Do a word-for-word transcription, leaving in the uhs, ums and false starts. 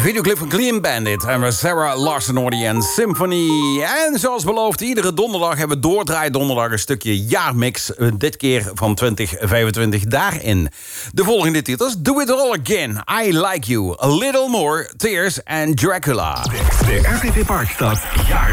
videoclip van Clean Bandit en Sarah Larson hoorde en Symphony. En zoals beloofd, iedere donderdag hebben we doordraai donderdag een stukje jaarmix. Dit keer van twintig vijfentwintig daarin. De volgende titels: Do It All Again, I Like You, A Little More, Tears en Dracula. De R T P Parkstad Jaarmix.